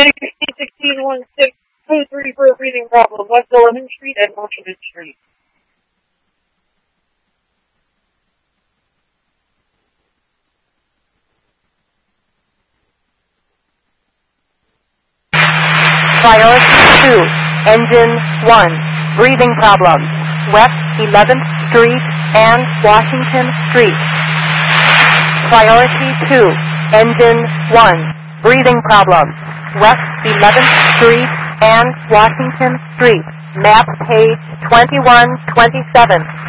161623 for a breathing problem. West 11th Street and Washington Street. Priority 2, Engine 1, breathing problem, West 11th Street and Washington Street. Priority 2, Engine 1, breathing problem, West 11th Street and Washington Street. Map page 2127.